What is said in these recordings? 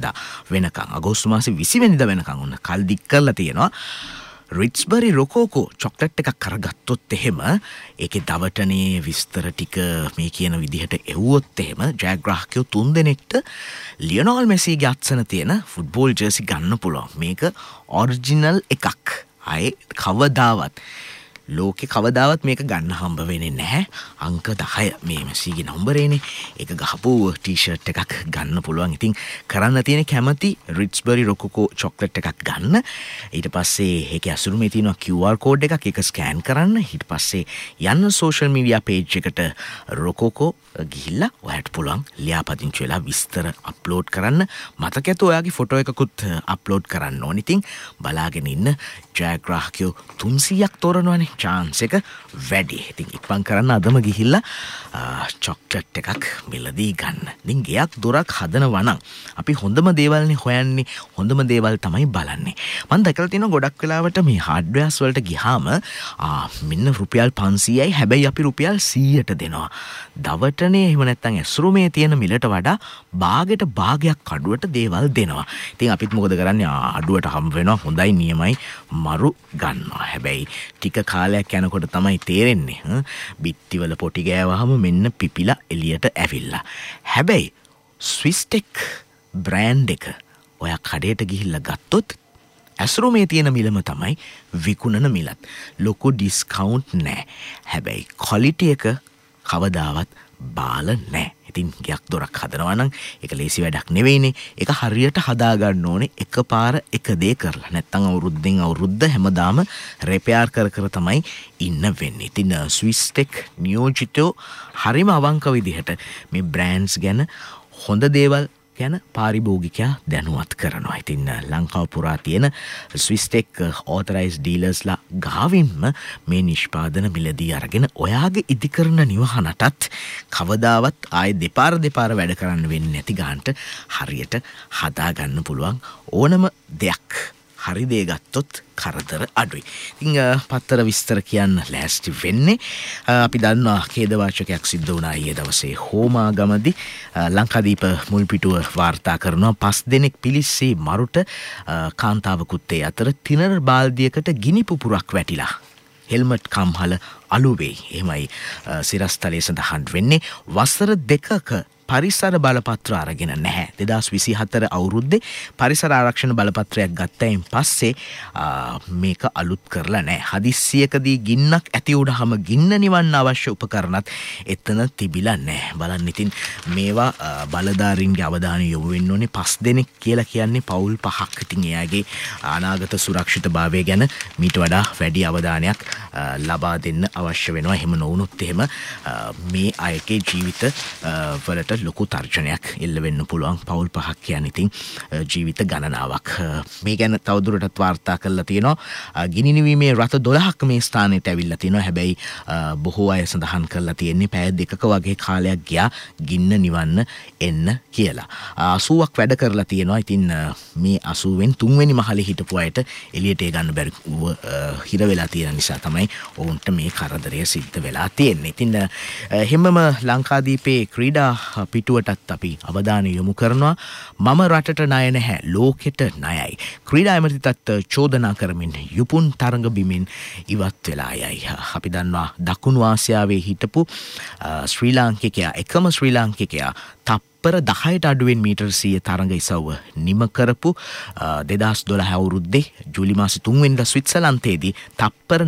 වෙනිදා වෙනකන් අගෝස්තු මාසේ 20 වෙනිදා වෙනකන් උන්න කල් දික් කරලා තියෙනවා. රිට්ස්බරි රොකෝකෝ චොක්ලට් එකක් කරගත්තොත් එහෙම ඒකේ දවටනේ විස්තර ටික මේ කියන විදිහට එව්වොත් එහෙම ජයග්‍රාහකයෝ 3 දෙනෙක්ට ලියනෝල් මෙසිගේ අත්සන තියෙන ෆුට්බෝල් ජර්සි ගන්න පුළුවන්. මේක ඔරිජිනල් එකක්. ආයේ කවදාවත් ලෝකේ කවදාවත් මේක ගන්න හම්බ වෙන්නේ නැහැ. අංක 10 මේ මෙසිගේ නම්බරේනේ. ඒක ගහපු ටී-ෂර්ට් එකක් ගන්න පුළුවන්. ඉතින් කරන්න තියෙන කැමති රිට්ස්බරි රොකෝකෝ චොක්ලට් එකක් ගන්න. ඊට පස්සේ ඒකේ අසුරුමේ තියෙනවා QR කෝඩ් එකක්. ඒක ස්කෑන් කරන්න. ඊට පස්සේ යන්න සෝෂල් මීඩියා පේජ් එකට රොකෝකෝ ගිහිල්ලා ඔයාලට පුළුවන් ලියාපදිංචි වෙලා විස්තර අප්ලෝඩ් කරන්න. මතකයට ඔයාගේ ෆොටෝ එකකුත් අප්ලෝඩ් කරන්න ඕනේ. ඉතින් බලාගෙන ඉන්න ජයග්‍රාහකයෝ 300ක් තෝරනවානේ. chance එක වැඩි. ඉතින් ඉක්මන් කරන්න අදම ගිහිල්ලා චොක්ලට් එකක් මිලදී ගන්න. ඉතින් ගෙයක් දොරක් හදනවා නම් අපි හොඳම දේවල්නේ හොයන්නේ. හොඳම දේවල් තමයි බලන්නේ. මම දැකලා තියෙනවා ගොඩක් වෙලාවට මේ හાર્ඩ්වෙයාර්ස් වලට ගියාම මෙන්න රුපියල් 500යි හැබැයි අපි රුපියල් 100ට දෙනවා. දවටනේ එහෙම නැත්නම් ඇස්රුමේ තියෙන මිලට වඩා භාගයට භාගයක් අඩුවට දේවල් දෙනවා. ඉතින් අපිත් මොකද කරන්නේ අඩුවට හම්බ වෙනවා හොඳයි නියමයි මරු ගන්නවා. හැබැයි ටික කාලයක් යනකොට තමයි තේරෙන්නේ බිත්තිවල පොටි ගෑවහම මෙන්න පිපිලා එළියට ඇවිල්ලා. හැබැයි ස්විස්ටෙක් බ්‍රෑන්ඩ් එක ඔයා කඩේට ගිහිල්ලා ගත්තොත් ඇස්රුමේ තියෙන මිලම තමයි විකුණන මිලත්. ලොකු ඩිස්කවුන්ට් නැහැ. හැබැයි ක්වොලිටි එක කවදාවත් බාල නැහැ. ඉතින් ගයක් දොරක් හදනවා නම් ඒක ලේසි වැඩක් නෙවෙයිනේ. ඒක හරියට හදා ගන්න ඕනේ එකපාර එක දේ කරලා. නැත්තම් අවුරුද්දෙන් අවුරුද්ද හැමදාම රිපෙයාර් කර කර තමයි ඉන්න වෙන්නේ. ඉතින් ස්විස්ටෙක් නියෝජිතෝ හරිම අවංක විදිහට මේ බ්‍රෑන්ඩ්ස් ගැන හොඳ දේවල් ගැන පාරිභෝගිකයා දැනුවත් කරනවා. ඉතින් ලංකාව පුරා තියෙන ස්විස්ටෙක් ඕතරයිස්ඩ් ඩීලර්ස්ලා ගාවින්ම මේ නිෂ්පාදන මිලදී අරගෙන ඔයාගේ ඉදිකරන නිවහනටත් කවදාවත් ආයේ දෙපාර වැඩ කරන්න වෙන්නේ නැති ගානට හරියට හදා ගන්න පුළුවන් ඕනම දෙයක්. හරි දේ ගත්තොත් කරදර අඩුයි. ඉතින් පත්තර විස්තර කියන්න ලෑස්ති වෙන්නේ. අපි දන්නවා ඛේදවාචකයක් සිද්ධ වුණා ඊයේ දවසේ හෝමාගමදී ලංකාදීප මුල්පිටුව වාර්තා කරනවා 5 දෙනෙක් පිලිස්සේ මරුට කාන්තාවකුත් ඒ අතර තිනර බාල්දියකට ගිනි පුපුරක් වැටිලා හෙල්මට් කම්හල අලුවේ. එහෙමයි සිරස්තලයේ සඳහන් වෙන්නේ. වසර 2ක පරිසර බලපත්‍ර අරගෙන නැහැ. 2024 අවුරුද්දේ පරිසර ආරක්ෂණ බලපත්‍රයක් ගත්තයින් පස්සේ මේක අලුත් කරලා නැහැ. හදිස්සියකදී ගින්නක් ඇති වුණාම ගින්න නිවන්න අවශ්‍ය උපකරණත් එතන තිබිලා නැහැ. බලන්න ඉතින් මේවා බලධාරීන්ගේ අවධානය යොමු වෙන්න ඕනේ. 5 දෙනෙක් කියලා කියන්නේ පවුල් 5ක්. ඉතින් එයාගේ අනාගත සුරක්ෂිතභාවය ගැන මීට වඩා වැඩි අවධානයක් ලබා දෙන්න අවශ්‍ය වෙනවා. එහෙම නොවුනොත් එහෙම මේ අයගේ ජීවිත වලට ලොකු තර්ජනයක් එල්ල වෙන්න පුළුවන්. පවුල් 5ක් කියන්නේ ඉතින් ජීවිත ගණනාවක්. මේ ගැන තවදුරටත් වාර්තා කරලා තියෙනවා. ගිනි නිවීමේ රථ 12ක් මේ ස්ථානයට ඇවිල්ලා තියෙනවා. හැබැයි බොහෝ අය සඳහන් කරලා තියෙන්නේ පැය 2ක වගේ කාලයක් ගියා ගින්න නිවන්න එන්න කියලා. 80ක් වැඩ කරලා තියෙනවා. ඉතින් මේ 80න් 3 වෙනි මහලේ හිටපු අයට එළියට ඒ ගන්න බැරි හිර වෙලා තියෙන නිසා තමයි ඔවුන්ට මේ කරදරය සිද්ධ වෙලා තියෙන්නේ. ඉතින් හැමම ලංකාදීපේ ක්‍රීඩා පිටුවටත් අපි අවධානය යොමු කරනවා. මම රටට ණය නැහැ ලෝකෙට ණයයි. ක්‍රීඩා ඇමතිතත් චෝදනා කරමින් යුපුන් තරඟ බිමින් ඉවත් වෙලා යයි. අපි දන්නවා දකුණු ආසියාවේ හිටපු ශ්‍රී ලාංකිකයා එකම ශ්‍රී ලාංකිකයා තප්පර 10ට අඩුවෙන් මීටර් 100 තරඟ ඉසව්ව නිම කරපු 2012 අවුරුද්දේ ජූලි මාසේ 3 වෙනිදා ස්විට්සර්ලන්තයේදී තප්පර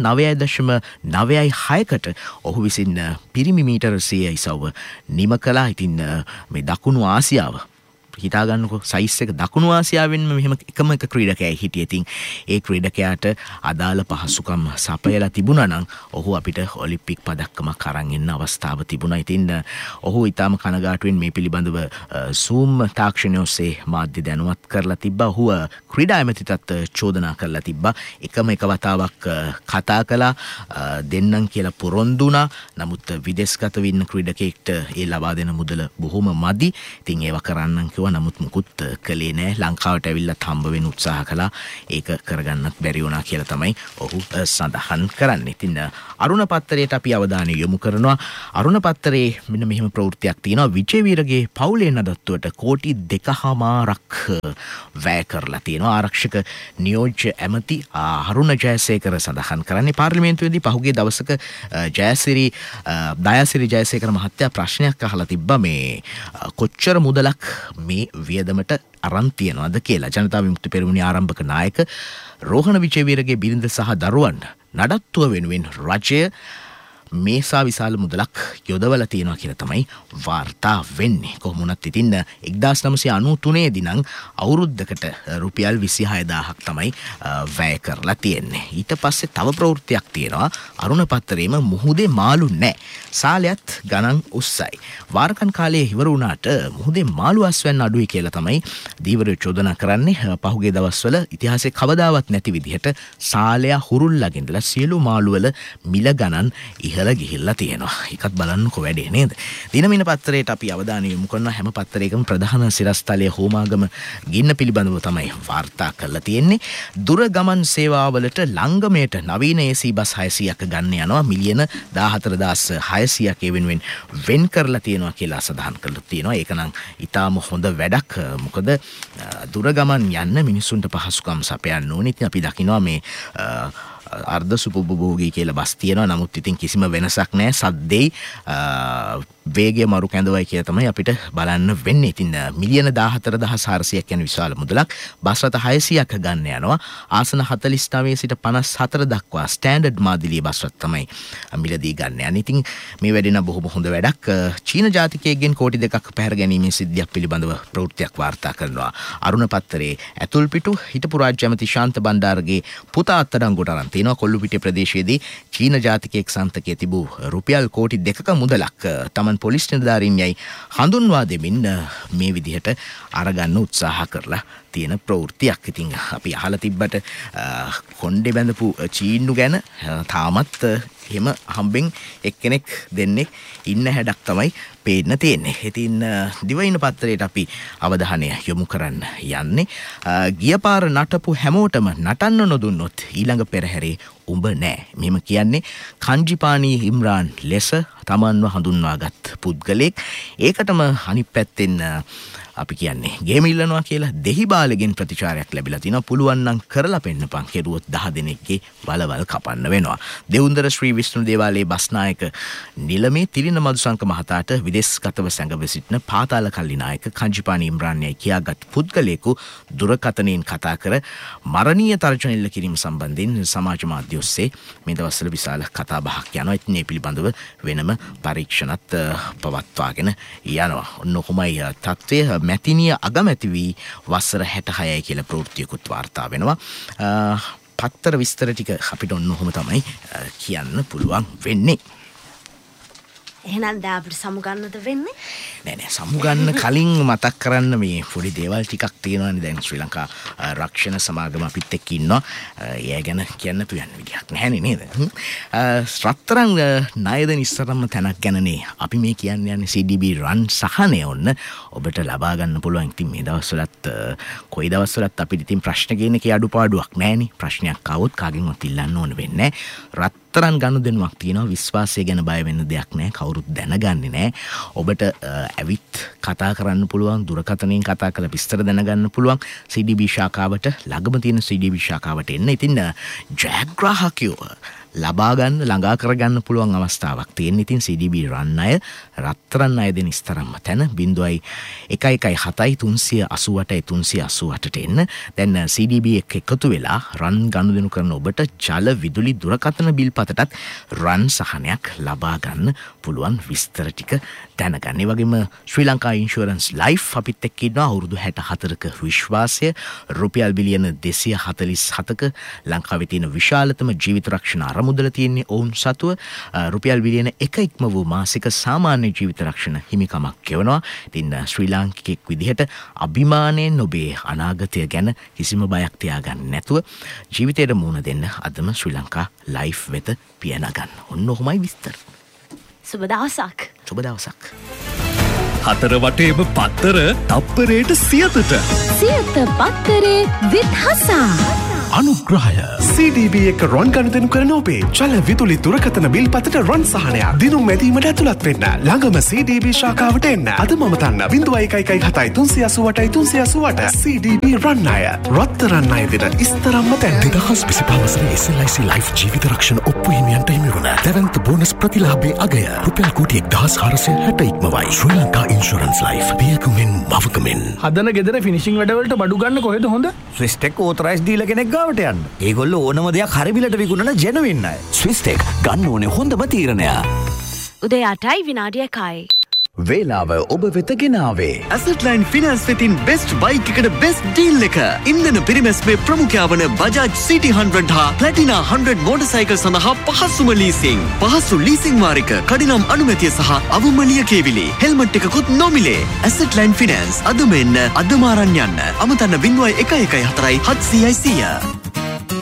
9.96කට ඔහු විසින් පිරිමි මීටර් 100 ඉසව්ව නිම කළා. ඉතින් මේ දකුණු ආසියාව හිතාගන්නකො සයිස් එක දකුණු ආසියාවෙන්ම මෙහෙම එකම එක ක්‍රීඩකයෙක් හිටියේ. ඉතින් ඒ ක්‍රීඩකයාට අදාළ පහසුකම් සපයලා තිබුණා නම් ඔහු අපිට ඔලිම්පික් පදක්කමක් අරන් එන්න අවස්ථාව තිබුණා. ඉතින් ඔහු ඊටම කනගාටුවෙන් මේ පිළිබඳව Zoom තාක්ෂණය ඔස්සේ මාධ්‍ය දැනුවත් කරලා තිබ්බා. ඔහු ක්‍රීඩා ඇමතිටත් චෝදනා කරලා තිබ්බා. එකම එක වතාවක් කතා කළා දෙන්නම් කියලා පොරොන්දු වුණා. නමුත් විදේශගත වෙන්න ක්‍රීඩකයෙක්ට ඒ ලබා දෙන මුදල බොහොම මදි. ඉතින් ඒව කරන්නම් හිතුවා නමුත් මුකුත් කළේ නෑ. ලංකාවට ඇවිල්ලා හම්බ වෙන්න උත්සාහ කළා. ඒක කරගන්නත් බැරි වුණා කියලා තමයි ඔහු සඳහන් කරන්නේ. ඉතින් අරුණ පත්තරයට අපි අවධානය යොමු කරනවා. අරුණ පත්තරේ මෙන්න මෙහෙම ප්‍රවෘත්තියක් තියෙනවා. විජේවීරගේ පවුලේ නඩත්තුවට කෝටි 2.5ක් වැය කරලා තියෙනවා. ආරක්ෂක නියෝජ්‍ය ඇමති අරුණ ජයසේකර සඳහන් කරන්නේ පාර්ලිමේන්තුවේදී පහුගිය දවසක දයාසිරි ජයසේකර මහත්තයා ප්‍රශ්නයක් අහලා තිබ්බා මේ කොච්චර මුදලක් මේ වියදමට අරන් තියනවද කියලා. ජනතා විමුක්ති පෙරමුණේ ආරම්භක නායක රෝහණ විජේවීරගේ බිරිඳ සහ දරුවන් නඩත්තුව වෙනුවෙන් රජය මේසා විශාල මුදලක් යොදවලා තියෙනවා කියලා තමයි වාර්තා වෙන්නේ. කොහොම වුණත් ඉතින් 1993 දී නම් අවුරුද්දකට රුපියල් 26000ක් තමයි වැය කරලා තියෙන්නේ. ඊට පස්සේ තව ප්‍රවෘත්තියක් තියෙනවා. අරුණ පත්තරේම මුහුදේ මාළු නැහැ. සාලයත් ගණන් උස්සයි. වාරකන් කාලයේ ඉවර වුණාට මුහුදේ මාළු අස්වැන්න අඩුයි කියලා තමයි දීවරයෝ චෝදනා කරන්නේ. පහුගිය දවස්වල ඉතිහාසයේ කවදාවත් නැති විදිහට සාලය හුරුල්ලාගෙන ඉඳලා සියලු මාළු වල මිල ගණන් ගිහිල්ලා තියෙනවා. ඒකත් බලන්නකෝ වැඩේ නේද? දිනමින පත්තරයට අපි අවධානය යොමු කරන හැම පත්තරයකම ප්‍රධාන සිරස්තලයේ හෝමාගම ගින්න පිළිබඳව තමයි වාර්තා කරලා තියෙන්නේ. දුර ගමන් සේවාවලට ලංගමයට නවීන AC බස් 600ක් ගන්න යනවා. මිලියන 14600ක් ඒ වෙනුවෙන් වෙන් කරලා තියෙනවා කියලා සඳහන් කරලා තියෙනවා. ඒක නම් ඊටාම හොඳ වැඩක්. මොකද දුර ගමන් යන්න මිනිස්සුන්ට පහසුකම් සපයන්න ඕනේ. ඉතින් අපි දකිනවා මේ අර්ධ සුපභෝගී කියලා බස් තියෙනවා. නමුත් ඉතින් කිසිම වෙනසක් නැහැ. සද්දෙයි වේගය මරු කැඳවයි කියලා තමයි අපිට බලන්න වෙන්නේ. ඉතින් මිලියන 14400ක් යන විශාල මුදලක් බස් රථ 600ක් ගන්න යනවා. ආසන 49 සිට 54 දක්වා ස්ටෑන්ඩඩ් මාදිලිය බස් රථ තමයි මිලදී ගන්න යන්නේ. ඉතින් මේ වැඩේ නම් බොහොම හොඳ වැඩක්. චීන ජාතිකයෙක්ගෙන් කෝටි 2ක් පැහැර ගැනීමේ සිද්ධියක් පිළිබඳව ප්‍රවෘත්තියක් වාර්තා කරනවා. අරුණ පත්තරේ ඇතුල් පිටු හිටපු රාජ්‍ය ඇමති ශාන්ත බණ්ඩාරගේ පුතා අත්අඩංගුවට අරන් තිනවා. කොල්ලුපිටිය ප්‍රදේශයේදී චීන ජාතිකයෙක් සන්තකයේ තිබූ රුපියල් කෝටි 2ක මුදලක් තමන් පොලිස් නිලධාරීන් යයි හඳුන්වා දෙමින් මේ විදිහට අරගන්න උත්සාහ කරලා තියෙන ප්‍රවෘත්තියක්. ඉතින් අපි අහලා තිබ්බට කොණ්ඩේ බැඳපු චීන්නු ගැන තාමත් එහෙම හම්බෙන් එක්කෙනෙක් දෙන්නෙක් ඉන්න හැඩක් තමයි පේන්න තියෙන්නේ. ඉතින් දිවයින පත්තරයට අපි අවධානය යොමු කරන්න යන්නේ. ගිය පාර නටපු හැමෝටම නටන්න නොදුන්නොත් ඊළඟ පෙරහැරේ උඹ නෑ. මෙහෙම කියන්නේ කංජිපානී ඉම්රාන් ලෙස තමන්ව හඳුන්වාගත් පුද්ගලෙක්. ඒකටම අනිත් පැත්තෙන් අපි කියන්නේ ගේම ඉල්ලනවා කියලා දෙහිබාලගෙන් ප්‍රතිචාරයක් ලැබිලා තිනවා. පුළුවන් නම් කරලා පෙන්නපන්. කෙරුවොත් 10 දෙනෙක්ගේ බලවල් කපන්න වෙනවා. දෙවුන්දර ශ්‍රී විෂ්ණු දේවාලයේ බස්නායක නිලමේ තිරින මදුසංක මහතාට විදේශගතව සැඟව සිටින පාතාල කල්ලි නායක කංජිපානී ඉම්රාන් යයි කියාගත් පුද්ගලයෙකු දුරකථනයෙන් කතා කර මරණීය තර්ජන එල්ල කිරීම සම්බන්ධයෙන් සමාජ මාධ්‍ය ඔස්සේ මේ දවස්වල විශාල කතා බහක් යනවා. ඉතින් මේ පිළිබඳව වෙනම පරීක්ෂණත් පවත්වාගෙන යනවා. ඔන්න කොහොමයි තත්ත්වය. මැතිනිය අගමැති වී වසර 66යි කියලා ප්‍රවෘත්තියකුත් වාර්තා වෙනවා. පත්තර විස්තර ටික අපිට ඔන්න ඔහොම තමයි කියන්න පුළුවන් වෙන්නේ. එහෙනම් දැන් අපිට සමුගන්නද වෙන්නේ? නෑ සමුගන්න කලින් මතක් කරන්න මේ පොඩි දේවල් ටිකක් තියෙනවානේ. දැන් ශ්‍රී ලංකා රක්ෂණ සමාගම අපිත් එක්ක ඉන්නවා. ඒ ගැන කියන්න පුළුවන් විදිහක් නැහැනේ නේද? රත්තරන් ණයද නිස්සරම තැනක් ගැනනේ අපි මේ කියන්නේ CDB රන් සහනය ඔන්න ඔබට ලබා ගන්න පුළුවන්. ඉතින් මේ දවස්වලත් කොයි දවස්වලත් අපිට ඉතින් ප්‍රශ්න කියන එකේ අඩුපාඩුවක් නැහැනේ. ප්‍රශ්නයක් ආවොත් කාගෙන්වත් ඉල්ලන්න ඕන වෙන්නේ නැහැ. රත්තරන් ගනුදෙනුවක් තියෙනවා. විශ්වාසය ගැන බය වෙන්න දෙයක් නැහැ. කවුරුත් දැනගන්නේ නැහැ. ඔබට ඇවිත් කතා කරන්න පුළුවන්. දුරකථනයෙන් කතා කරලා විස්තර දැනගන්න පුළුවන්. CDB ශාඛාවට ළඟම තියෙන CDB ශාඛාවට එන්න. ඉතින් ජයග්‍රාහකයෝ ලබා ගන්න ළඟා කරගන්න පුළුවන් අවස්ථාවක් තියෙන. ඉතින් CDB රන් අය රත්තරන් අය දෙන ඉස්තරම්ම තැන 0.117 එන්න. දැන් CDB එක එකතු වෙලා රන් ගනුදෙනු කරන ඔබට ජල විදුලි දුරකථන බිල් පතටත් රන් සහනයක් ලබා ගන්න පුළුවන්. විස්තර ටික දැනගන්න. ඒ වගේම ශ්‍රී ලංකා ඉන්ෂුරන්ස් ලයිෆ් අපිත් එක්ක ඉන්නවා. අවුරුදු 64ක විශ්වාසය රුපියල් බිලියන 247ක ලංකාවේ තියෙන විශාලතම ජීවිත රක්ෂණ මුදල තියෙන්නේ ඔවුන් සතුව. රුපියල් බිලියන 1 ඉක්ම වූ මාසික සාමාන්‍ය ජීවිත රක්ෂණ හිමිකමක් ගෙවනවා. ඉතින් ශ්‍රී ලාංකිකෙක් විදිහට අභිමානයෙන් ඔබේ අනාගතය ගැන කිසිම බයක් තියාගන්න නැතුව ජීවිතයට මුහුණ දෙන්න අදම ශ්‍රී ලංකා ලයිෆ් වෙත පියනගන්න. ඔන්න ඔහොමයි විස්තර. සුබ දවසක්. සුබ දවසක්. හතර වටේම පත්තර තප්පරයට 100ට. 100 පත්තරේ with හසා. අනුග්‍රහය CDB එක රොන් ගණදනු කරන ඔබේ චල විදුලි දුරකථන බිල් පතට රොන් සහනයක් දිනුම් මැදීමට ඇතුළත් වෙන්න ළඟම CDB ශාඛාවට එන්න අද මම තන්න 0117 CDB රන් අය රත්තරන් අය දෙන ඉස්තරම්ම තැන් 2025 වසරේ SLIC Life ජීවිත රක්ෂණ ඔප්පු හිමියන්ට හිමි වන දැවැන්ත බෝනස් ප්‍රතිලාභයේ අගය රුපියල් කෝටි 1460 ඉක්මවයි ශ්‍රී ලංකා ඉන්ෂුරන්ස් ලයිෆ් පියකුමින් මවකමින් හදන ගෙදර ෆිනිෂිං වැඩවලට බඩු ගන්න කොහෙද හොඳ ස්විස්ටෙක් ඕතරයිස් දීලා කෙනෙක් ගාවට යන්න. ඒගොල්ලෝ ඕනම දෙයක් හරි බිලට විකුණන ජෙනුවින් අය. ස්විස්ටෙක් ගන්න ඕනේ හොඳම තීරණය. උදේ 8යි විනාඩිය 1යි. වේලාව ඔබ වෙත ගෙනාවේ ඇසට්ලයින් ෆිනන්ස් වෙතින් බෙස්ට් බයික් එකට බෙස්ට් ඩීල් එක. ඉන්ධන පිරිමැස්මේ ප්‍රමුඛයා වන බජාජ් සිටි 100 හා ප්ලැටිනා 100 මෝටරසයිකල් සඳහා පහසුම ලීසිං. පහසු ලීසිං වාරික කඩිනම් අනුමැතිය සහ අවම ලියකියවිලි. හෙල්මට් එකකුත් නොමිලේ. ඇසට්ලයින් ෆිනන්ස් අදම එන්න අදම අරන් යන්න. අමතන්න 0114 700 100.